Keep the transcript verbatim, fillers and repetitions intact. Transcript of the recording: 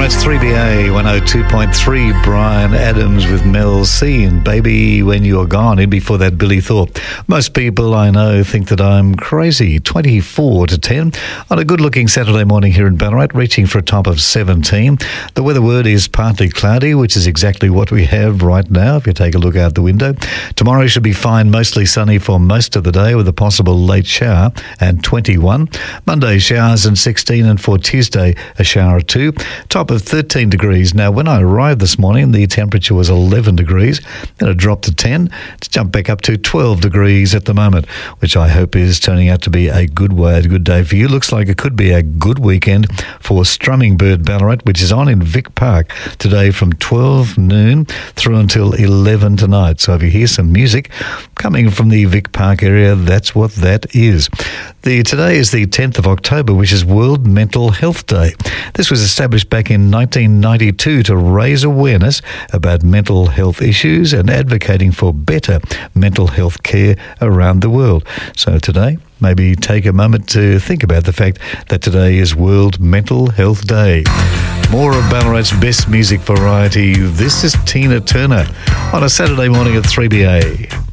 Ballarat's three B A one oh two point three. Brian Adams with Mel C and Baby When You're Gone. In before that, Billy Thorpe. Most people I know think that I'm crazy. twenty-four to ten on a good-looking Saturday morning here in Ballarat, reaching for a top of seventeen. The weather word is partly cloudy, which is exactly what we have right now if you take a look out the window. Tomorrow should be fine, mostly sunny for most of the day with a possible late shower and twenty-one. Monday, showers and sixteen, and for Tuesday, a shower of two. Top of thirteen degrees. Now, when I arrived this morning, the temperature was eleven degrees. Then it dropped to ten. It's jumped back up to twelve degrees at the moment, which I hope is turning out to be a good way, a good day for you. Looks like it could be a good weekend for Strumming Bird Ballarat, which is on in Vic Park today from twelve noon through until eleven tonight. So if you hear some music coming from the Vic Park area, that's what that is. The Today is the tenth of October, which is World Mental Health Day. This was established back in nineteen ninety-two to raise awareness about mental health issues and advocating for better mental health care around the world. So today, maybe take a moment to think about the fact that today is World Mental Health Day. More of Ballarat's best music variety. This is Tina Turner on a Saturday morning at three B A.